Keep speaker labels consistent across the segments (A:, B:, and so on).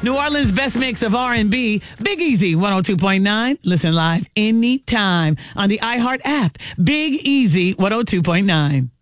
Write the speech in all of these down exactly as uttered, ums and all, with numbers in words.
A: New Orleans' best mix of R and B. Big Easy, one oh two point nine. Listen live anytime on the iHeart app. Big Easy, one oh two point nine.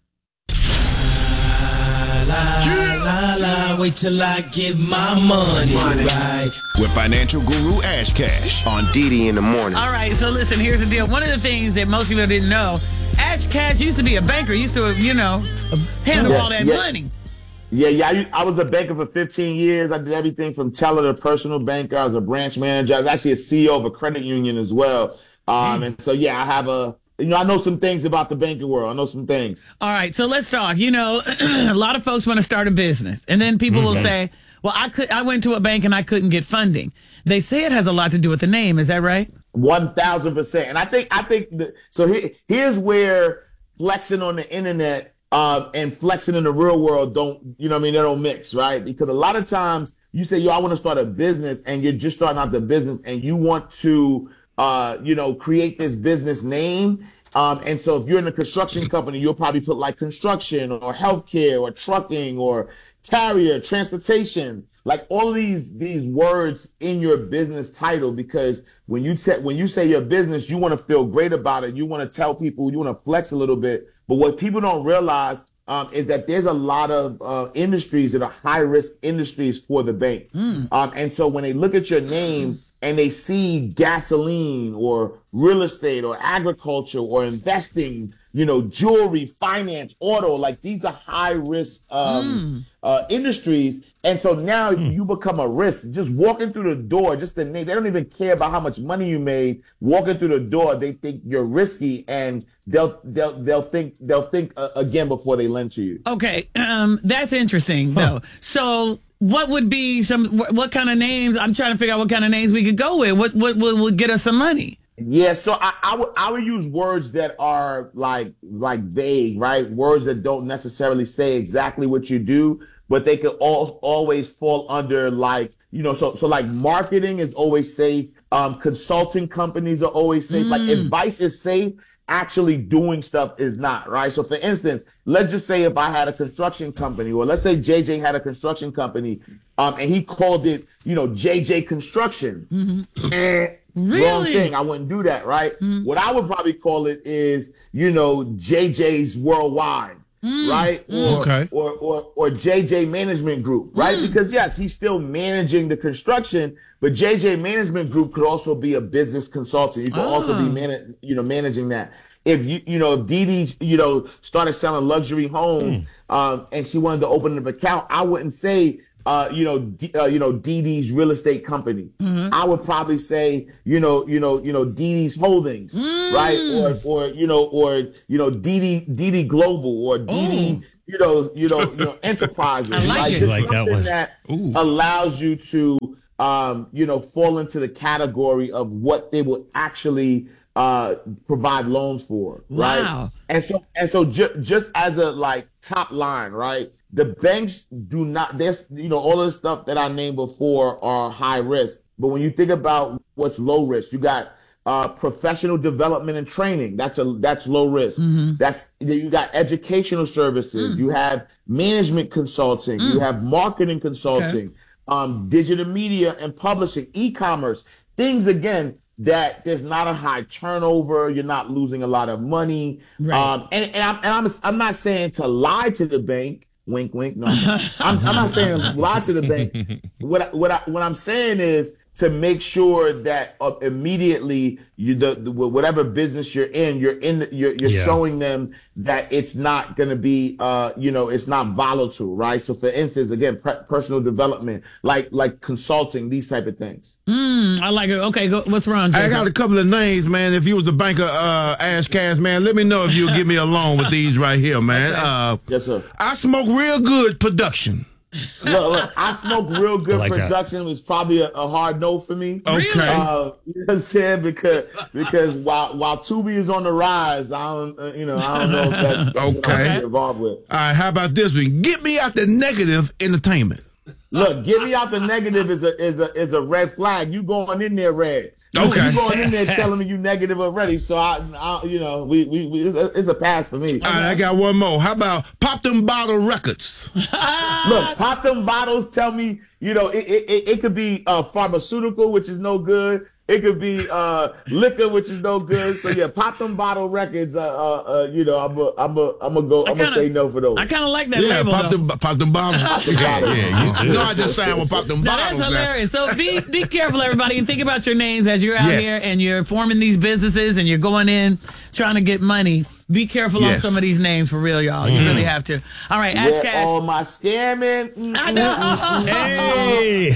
B: La, la, la, wait till I get my money, money. Right.
C: With financial guru Ash Cash on D D in the morning.
A: All right, so listen, here's the deal. One of the things that most people didn't know, Ash Cash used to be a banker, used to, you know, handle
D: yeah,
A: all that
D: yeah.
A: money.
D: Yeah, yeah. I, I was a banker for fifteen years. I did everything from teller to personal banker. I was a branch manager. I was actually a C E O of a credit union as well. Um, and so, yeah, I have a, you know, I know some things about the banking world. I know some things.
A: All right, so let's talk. You know, a lot of folks want to start a business, and then people mm-hmm. will say, well, I could, I went to a bank and I couldn't get funding. They say it has a lot to do with the name. Is that right?
D: One thousand percent. And I think, I think, the, so here, here's where flexing on the internet Uh, and flexing in the real world don't, you know what I mean, they don't mix, right? Because a lot of times you say, yo, I want to start a business, and you're just starting out the business and you want to, uh, you know, create this business name. Um, and so if you're in a construction company, you'll probably put like construction or healthcare or trucking or carrier, transportation, like all of these, these words in your business title, because when you te- when you say your business, you want to feel great about it. You want to tell people, you want to flex a little bit. But what people don't realize um, is that there's a lot of uh, industries that are high risk industries for the bank. Mm. Um, and so when they look at your name and they see gasoline or real estate or agriculture or investing, you know, jewelry, finance, auto, like these are high risk um, mm. uh, industries. And so now mm. you become a risk. Just walking through the door, just the name, they don't even care about how much money you made. Walking through the door, they think you're risky, and they'll they'll they'll think they'll think uh, again before they lend to you.
A: Okay, um, that's interesting though. So what would be some what, what kind of names? I'm trying to figure out what kind of names we could go with. What what what would get us some money?
D: Yeah, so I, I would I would use words that are like like vague, right? Words that don't necessarily say exactly what you do, but they could all always fall under like, you know, so so like marketing is always safe. Um, consulting companies are always safe. Mm. Like advice is safe. Actually doing stuff is not, right? So for instance, let's just say if I had a construction company, or let's say J J had a construction company, um, and he called it, you know, J J Construction. Mm-hmm. And really? Wrong thing. I wouldn't do that, right? Mm. What I would probably call it is, you know, J J's Worldwide, mm. right?
E: Mm.
D: Or,
E: okay.
D: Or, or, or J J Management Group, right? Mm. Because yes, he's still managing the construction, but J J Management Group could also be a business consultant. You could oh. also be, man- you know, managing that. If you, you know, if Dee Dee, you know, started selling luxury homes, mm. um, and she wanted to open an account, I wouldn't say, Uh, you know, D, uh, you know, Dee Dee's real estate company. Mm-hmm. I would probably say, you know, you know, you know, Dee Dee's Holdings, mm. right? Or, or, you know, or, you know, Dee Dee, Dee Dee Global, or Dee Dee, you know, you know, you know, Enterprises.
A: I like
D: right?
A: it.
E: Like that one.
D: That
E: Ooh.
D: allows you to, um, you know, fall into the category of what they will actually uh, provide loans for, right?
A: Wow.
D: And so, and so, ju- just as a like top line, right? The banks do not, there's, you know, all of the stuff that I named before are high risk. But when you think about what's low risk, you got uh, professional development and training. That's a, that's low risk. Mm-hmm. That's, you got educational services. Mm. You have management consulting. Mm. You have marketing consulting, okay. um, digital media and publishing, e-commerce, things again, that there's not a high turnover. You're not losing a lot of money. Right. Um, and, and, I'm, and I'm, I'm not saying to lie to the bank. Wink, wink. No, I'm, I'm not saying lie to the bank. What, what, I, what I'm saying is to make sure that uh, immediately you, the, the whatever business you're in, you're in, the, you're, you're yeah. showing them that it's not going to be, uh, you know, it's not volatile, right? So, for instance, again, pre- personal development, like like consulting, these type of things.
A: Mm, I like it. Okay, go, what's wrong, Jason?
E: I got a couple of names, man. If you was a banker, uh, Ash Cash, man, let me know if you'll give me a loan with these right here, man. Uh,
D: yes, sir.
E: I Smoke Real Good Production.
D: Look, look, I Smoke Real Good
E: like
D: Production was probably a, a hard no for me.
E: Okay.
D: Uh, you know what I'm saying? Because, because while while Tubi is on the rise, I don't, uh, you know, I don't know if that's, that's
E: okay.
D: what I'm involved with.
E: All right, how about this one? Get me out the negative entertainment.
D: Look, get me out the negative is a is a is a red flag. You going in there red.
E: Okay.
D: You going in there telling me you negative already, so I, I you know, we, we, we it's, a, it's a pass for me.
E: All right, I got one more. How about Pop Them Bottle Records?
D: Look, Pop Them Bottles tell me, you know, it it, it could be uh, pharmaceutical, which is no good. It could be uh, liquor, which is no good. So yeah, Pop Them Bottle Records. Uh, uh, uh you know, I'm a, I'm a, I'm gonna go. I'm
A: kinda,
D: gonna say no for those.
A: I kind of like that
E: Yeah,
A: label.
E: pop
A: though.
E: them, pop them bottles. yeah, yeah. You know I just sang with Pop Them
A: Now,
E: Bottles.
A: that's
E: man.
A: hilarious. So be be careful, everybody, and think about your names as you're out
E: Yes.
A: here and you're forming these businesses and you're going in trying to get money. Be careful
E: Yes.
A: on some of these names for real, y'all. You really have to. All right, Ash
D: Yeah,
A: Cash.
D: all my scamming. Mm,
A: I know.
F: Hey.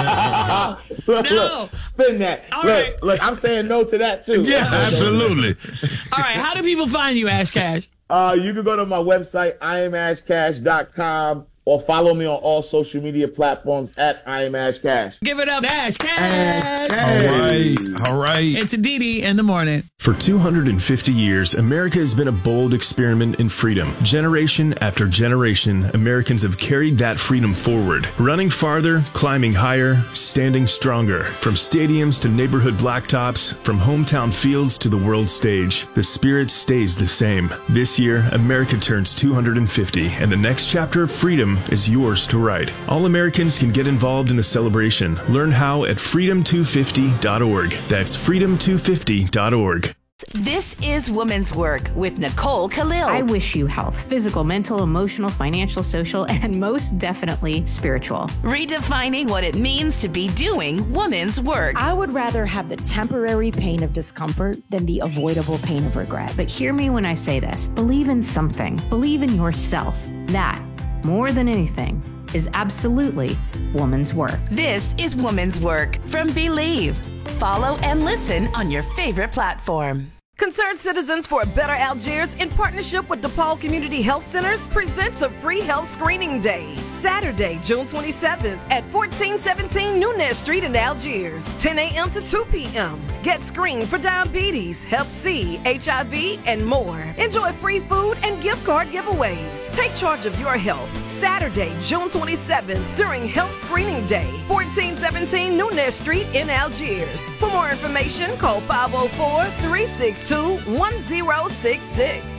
D: look,
A: No.
D: look, spin that.
A: All
D: look,
A: right.
D: look, I'm saying no to that too.
E: Yeah, absolutely.
A: All right, how do people find you, Ash Cash?
D: Uh, you can go to my website, I am ash cash dot com, or follow me on all social media platforms at I am Ash Cash.
A: Give it up, Ash Cash.
F: All right. All right.
A: It's a Didi in the morning.
G: For two hundred fifty years, America has been a bold experiment in freedom. Generation after generation, Americans have carried that freedom forward, running farther, climbing higher, standing stronger. From stadiums to neighborhood blacktops, from hometown fields to the world stage, the spirit stays the same. This year, America turns two hundred fifty, and the next chapter of freedom is yours to write. All Americans can get involved in the celebration. Learn how at freedom two fifty dot org. That's freedom two fifty dot org.
H: This is Woman's Work with Nicole Khalil.
I: I wish you health, physical, mental, emotional, financial, social, and most definitely spiritual.
H: Redefining what it means to be doing woman's work.
J: I would rather have the temporary pain of discomfort than the avoidable pain of regret.
I: But hear me when I say this. Believe in something. Believe in yourself. That, more than anything, is absolutely woman's work.
H: This is Woman's Work from Believe. Follow and listen on your favorite platform.
K: Concerned Citizens for a Better Algiers, in partnership with DePaul Community Health Centers, presents a free health screening day. Saturday, June twenty-seventh at fourteen seventeen Nunez Street in Algiers, ten a.m. to two p.m. Get screened for diabetes, hep C, H I V, and more. Enjoy free food and gift card giveaways. Take charge of your health. Saturday, June twenty-seventh during Health Screening Day, fourteen seventeen Nunez Street in Algiers. For more information, call five oh four, three six two, one oh six six.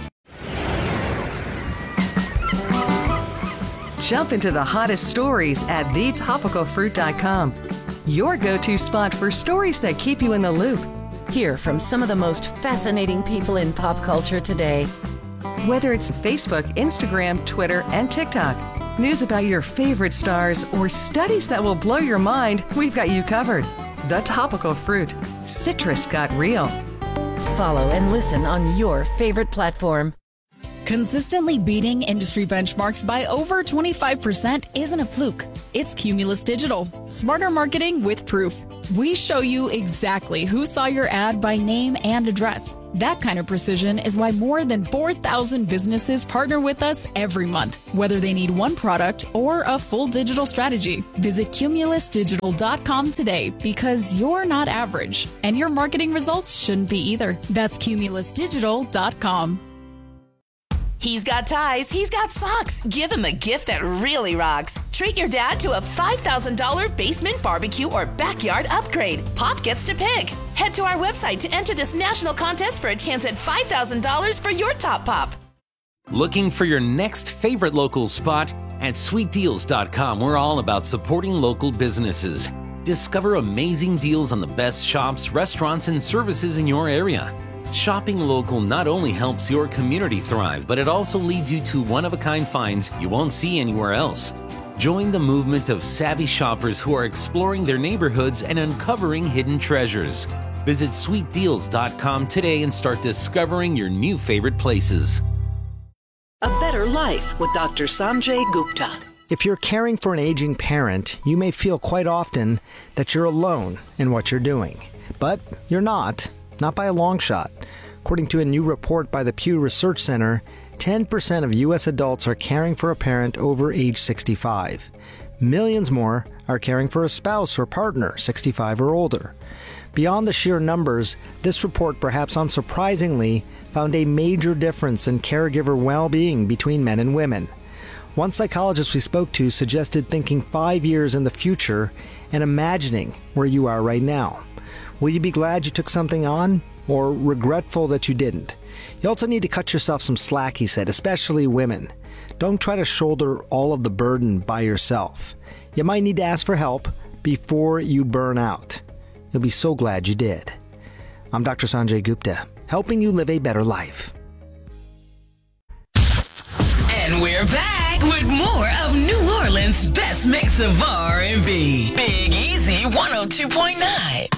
L: Jump into the hottest stories at the topical fruit dot com. Your go-to spot for stories that keep you in the loop.
H: Hear from some of the most fascinating people in pop culture today.
L: Whether it's Facebook, Instagram, Twitter, and TikTok, news about your favorite stars, or studies that will blow your mind, we've got you covered. The Topical Fruit. Citrus got real.
H: Follow and listen on your favorite platform.
M: Consistently beating industry benchmarks by over twenty-five percent isn't a fluke. It's Cumulus Digital. Smarter marketing with proof. We show you exactly who saw your ad by name and address. That kind of precision is why more than four thousand businesses partner with us every month, whether they need one product or a full digital strategy. Visit cumulus digital dot com today, because you're not average, and your marketing results shouldn't be either. That's cumulus digital dot com.
H: He's got ties, he's got socks. Give him a gift that really rocks. Treat your dad to a five thousand dollars basement barbecue or backyard upgrade. Pop gets to pick. Head to our website to enter this national contest for a chance at five thousand dollars for your top pop.
N: Looking for your next favorite local spot? At sweet deals dot com, we're all about supporting local businesses. Discover amazing deals on the best shops, restaurants, and services in your area. Shopping local not only helps your community thrive, but it also leads you to one-of-a-kind finds you won't see anywhere else. Join the movement of savvy shoppers who are exploring their neighborhoods and uncovering hidden treasures. Visit sweet deals dot com today and start discovering your new favorite places.
O: A Better Life with Doctor Sanjay Gupta.
P: If you're caring for an aging parent, you may feel quite often that you're alone in what you're doing. But you're not. Not by a long shot. According to a new report by the Pew Research Center, ten percent of U S adults are caring for a parent over age sixty-five. Millions more are caring for a spouse or partner sixty-five or older. Beyond the sheer numbers, this report, perhaps unsurprisingly, found a major difference in caregiver well-being between men and women. One psychologist we spoke to suggested thinking five years in the future and imagining where you are right now. Will you be glad you took something on, or regretful that you didn't? You also need to cut yourself some slack, he said, especially women. Don't try to shoulder all of the burden by yourself. You might need to ask for help before you burn out. You'll be so glad you did. I'm Doctor Sanjay Gupta, helping you live a better life.
Q: And we're back with more of New Orleans' best mix of R and B. Big Easy one oh two point nine.